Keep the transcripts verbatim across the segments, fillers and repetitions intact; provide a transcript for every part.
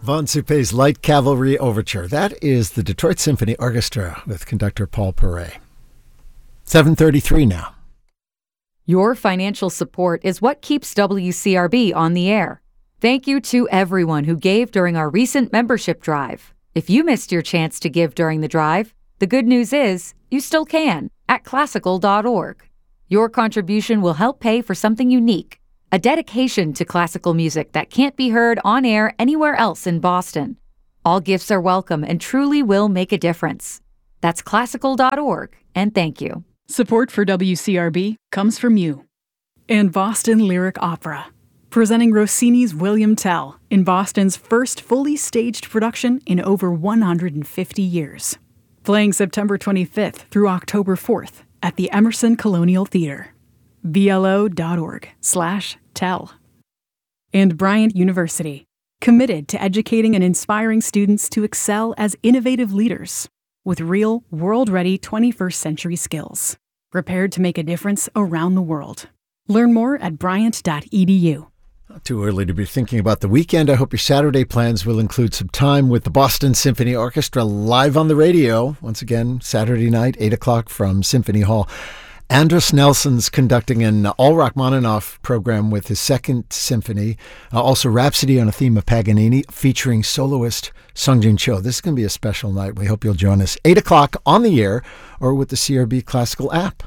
Von Suppé's Light Cavalry Overture. That is the Detroit Symphony Orchestra with conductor Paul Perret. seven thirty-three now. Your financial support is what keeps W C R B on the air. Thank you to everyone who gave during our recent membership drive. If you missed your chance to give during the drive, the good news is you still can at classical dot org. Your contribution will help pay for something unique, a dedication to classical music that can't be heard on air anywhere else in Boston. All gifts are welcome and truly will make a difference. That's classical dot org, and thank you. Support for W C R B comes from you. And Boston Lyric Opera, presenting Rossini's William Tell in Boston's first fully staged production in over one hundred fifty years. Playing September twenty-fifth through October fourth at the Emerson Colonial Theater. B L O dot org slash tell. And Bryant University, committed to educating and inspiring students to excel as innovative leaders with real, world-ready twenty-first century skills, prepared to make a difference around the world. Learn more at bryant dot e d u. Not too early to be thinking about the weekend. I hope your Saturday plans will include some time with the Boston Symphony Orchestra live on the radio. Once again, Saturday night, eight o'clock from Symphony Hall. Andras Nelson's conducting an all Rachmaninoff program with his second symphony. Uh, also, Rhapsody on a Theme of Paganini, featuring soloist Sungjin Cho. This is going to be a special night. We hope you'll join us. eight o'clock on the air or with the C R B Classical app.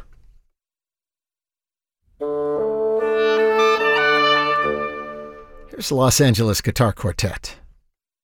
Here's the Los Angeles Guitar Quartet.